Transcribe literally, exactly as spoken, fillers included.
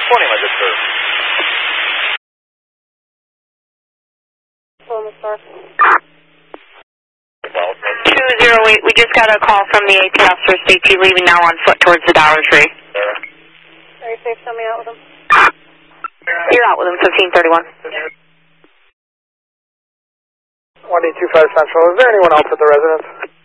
twenty, my good sir. two zero eight, we just got a call from the A T officer, safety leaving now on foot towards the Dollar Tree. Are you safe? Send me out with him. You're out with him, fifteen thirty-one. one eight two five Central, is there anyone else at the residence?